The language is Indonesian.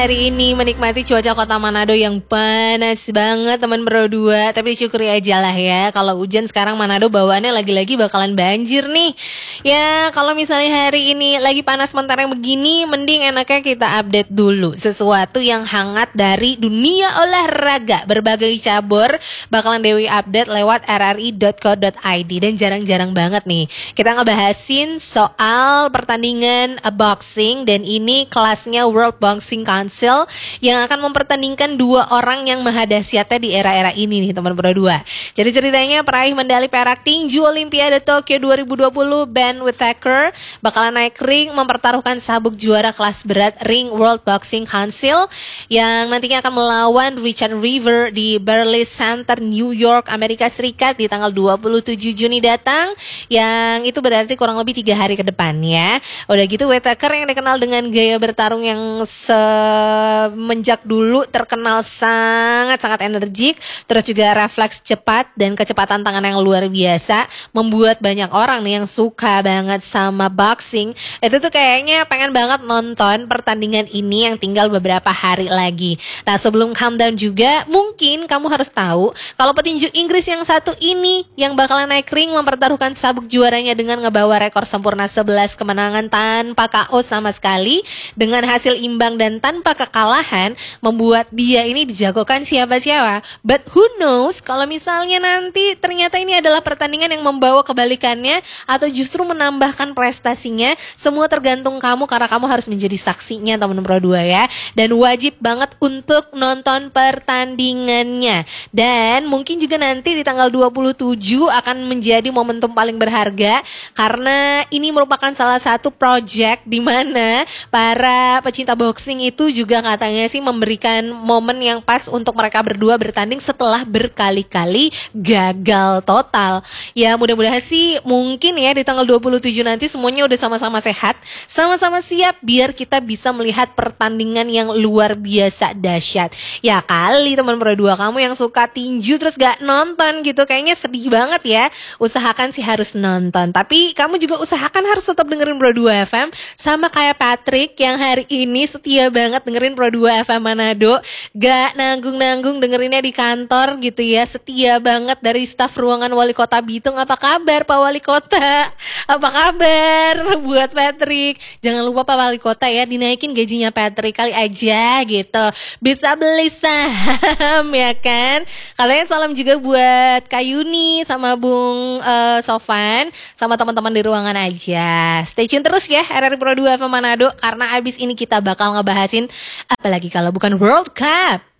hari ini menikmati cuaca kota Manado yang panas banget teman Bro 2. Tapi disyukuri aja lah ya, kalau hujan sekarang Manado bawaannya lagi-lagi bakalan banjir nih. Ya kalau misalnya hari ini lagi panas mentara yang begini, mending enaknya kita update dulu sesuatu yang hangat dari dunia olahraga. Berbagai cabur bakalan Dewi update lewat rri.co.id. Dan jarang-jarang banget nih kita ngebahasin soal pertandingan boxing. Dan ini kelasnya World Boxing Council yang akan mempertandingkan dua orang yang maha dahsyatnya di era-era ini nih teman berdua. Jadi ceritanya peraih medali perak tinju Olimpiade Tokyo 2020 Ben Whittaker bakalan naik ring mempertaruhkan sabuk juara kelas berat ring World Boxing Council yang nantinya akan melawan Richard River di Barclays Center New York, Amerika Serikat di tanggal 27 Juni datang, yang itu berarti kurang lebih 3 hari ke depan ya. Udah gitu Whittaker yang dikenal dengan gaya bertarung yang semenjak dulu terkenal sangat-sangat energik, terus juga refleks cepat dan kecepatan tangan yang luar biasa, membuat banyak orang nih yang suka banget sama boxing itu tuh kayaknya pengen banget nonton pertandingan ini yang tinggal beberapa hari lagi. Nah sebelum countdown juga mungkin kamu harus tahu kalau petinju Inggris yang satu ini yang bakalan naik ring mempertaruhkan sabuk juaranya dengan ngebawa rekor sempurna 11 kemenangan tanpa KO sama sekali, dengan hasil imbang dan tanpa kekalahan, membuat dia ini dijagokan siapa-siapa. But who knows kalau misalnya nanti ternyata ini adalah pertandingan yang membawa kebalikannya atau justru menambahkan prestasinya. Semua tergantung kamu karena kamu harus menjadi saksinya teman Pro 2 ya. Dan wajib banget untuk nonton pertandingannya. Dan mungkin juga nanti di tanggal 27 akan menjadi momentum paling berharga karena ini merupakan salah satu project di mana para pecinta boxing itu juga katanya sih memberikan momen yang pas untuk mereka berdua bertanding setelah berkali-kali gagal total. Ya mudah-mudahan sih mungkin ya di tanggal 27 nanti semuanya udah sama-sama sehat, sama-sama siap biar kita bisa melihat pertandingan yang luar biasa dahsyat. Ya kali teman Pro 2 kamu yang suka tinju terus gak nonton gitu, kayaknya sedih banget ya. Usahakan sih harus nonton, tapi kamu juga usahakan harus tetap dengerin Pro 2 FM sama kayak Patrick yang hari ini setia banget dengerin Pro 2 FM Manado, gak nanggung-nanggung dengerinnya di kantor gitu ya, setia banget dari staf ruangan Wali Kota Bitung. Apa kabar Pak Wali Kota? Apa kabar buat Patrick? Jangan lupa Pak Wali Kota ya, dinaikin gajinya Patrick kali aja gitu, bisa beli saham ya kan. Kalian salam juga buat Kayuni sama Bung Sofan sama teman-teman di ruangan aja. Stay tune terus ya RRI Pro 2 FM Manado karena abis ini kita bakal ngebahasin apalagi kalau bukan World Cup.